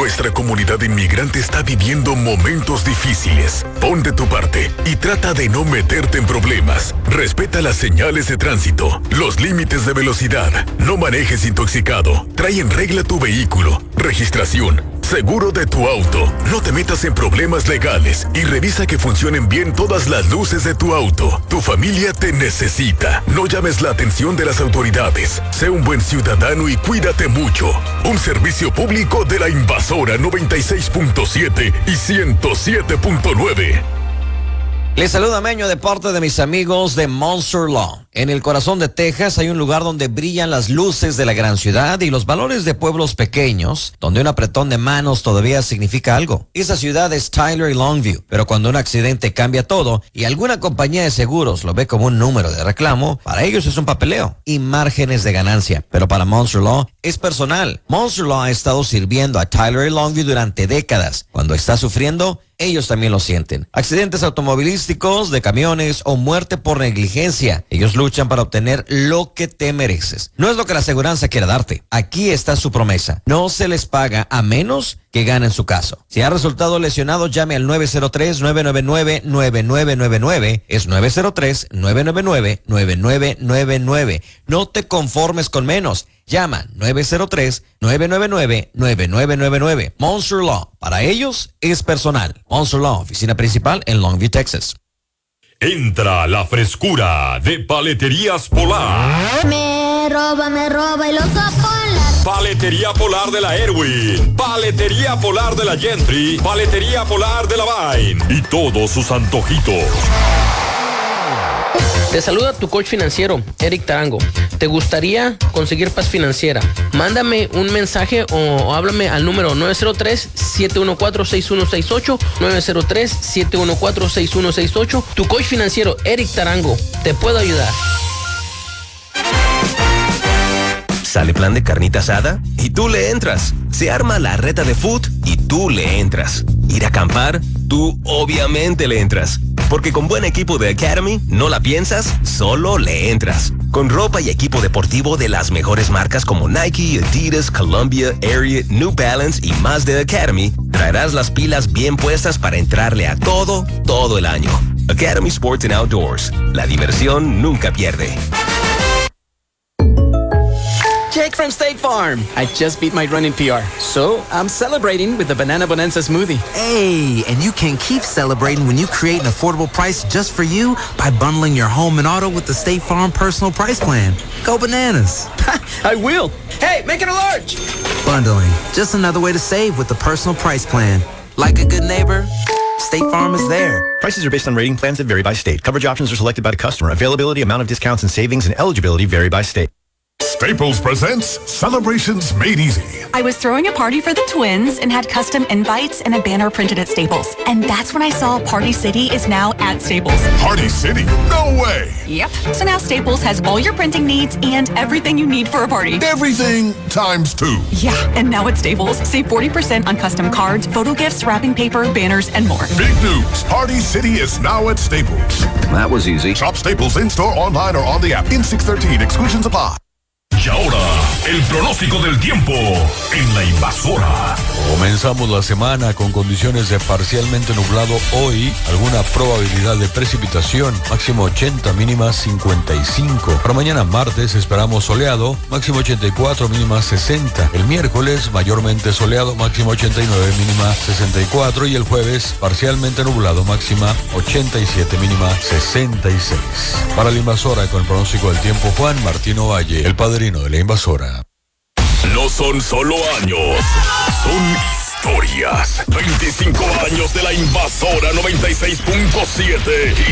Nuestra comunidad inmigrante está viviendo momentos difíciles. Pon de tu parte y trata de no meterte en problemas. Respeta las señales de tránsito, los límites de velocidad. No manejes intoxicado. Trae en regla tu vehículo, registración, seguro de tu auto. No te metas en problemas legales y revisa que funcionen bien todas las luces de tu auto. Tu familia te necesita. No llames la atención de las autoridades. Sé un buen ciudadano y cuídate mucho. Un servicio público de la Invasora 96.7 y 107.9. Les saluda Meño de parte de mis amigos de Monster Law. En el corazón de Texas hay un lugar donde brillan las luces de la gran ciudad y los valores de pueblos pequeños, donde un apretón de manos todavía significa algo. Esa ciudad es Tyler y Longview, pero cuando un accidente cambia todo y alguna compañía de seguros lo ve como un número de reclamo, para ellos es un papeleo y márgenes de ganancia. Pero para Monster Law es personal. Monster Law ha estado sirviendo a Tyler y Longview durante décadas. Cuando está sufriendo, ellos también lo sienten. Accidentes automovilísticos, de camiones o muerte por negligencia. Ellos luchan para obtener lo que te mereces. No es lo que la aseguranza quiere darte. Aquí está su promesa. No se les paga a menos que ganen su caso. Si ha resultado lesionado, llame al 903-999-9999. Es 903-999-9999. No te conformes con menos. Llama 903-999-9999. Monster Law. Para ellos es personal. Monster Law, oficina principal en Longview, Texas. Entra la frescura de Paleterías Polar. Me roba y lo polar. Paletería Polar de la Erwin, Paletería Polar de la Gentry, Paletería Polar de la Vine y todos sus antojitos. Te saluda tu coach financiero, Eric Tarango. ¿Te gustaría conseguir paz financiera? Mándame un mensaje o háblame al número 903-714-6168, 903-714-6168. Tu coach financiero, Eric Tarango, te puedo ayudar. Sale plan de carnita asada y tú le entras. Se arma la reta de food y tú le entras. Ir a acampar, tú obviamente le entras. Porque con buen equipo de Academy, no la piensas, solo le entras. Con ropa y equipo deportivo de las mejores marcas como Nike, Adidas, Columbia, Ariat, New Balance y más de Academy, traerás las pilas bien puestas para entrarle a todo el año. Academy Sports and Outdoors. La diversión nunca pierde. Jake from State Farm. I just beat my running PR, so I'm celebrating with the Banana Bonanza smoothie. Hey, and you can keep celebrating when you create an affordable price just for you by bundling your home and auto with the State Farm Personal Price Plan. Go bananas. I will. Hey, make it a large. Bundling, just another way to save with the Personal Price Plan. Like a good neighbor, State Farm is there. Prices are based on rating plans that vary by state. Coverage options are selected by the customer. Availability, amount of discounts and savings, and eligibility vary by state. Staples presents Celebrations Made Easy. I was throwing a party for the twins and had custom invites and a banner printed at Staples. And that's when I saw Party City is now at Staples. Party City? No way! Yep. So now Staples has all your printing needs and everything you need for a party. Everything times 2. Yeah, and now at Staples, save 40% on custom cards, photo gifts, wrapping paper, banners, and more. Big news! Party City is now at Staples. That was easy. Shop Staples in-store, online, or on the app. In 613, exclusions apply. Y ahora, el pronóstico del tiempo en la Invasora. Comenzamos la semana con condiciones de parcialmente nublado hoy, alguna probabilidad de precipitación, máximo 80, mínima 55. Para mañana martes esperamos soleado, máximo 84, mínima 60. El miércoles mayormente soleado, máximo 89, mínima 64. Y el jueves parcialmente nublado, máxima 87, mínima 66. Para la Invasora con el pronóstico del tiempo, Juan Martino Valle, el padrino de la Invasora. No son solo años, son historias. 25 años de la Invasora 96.7.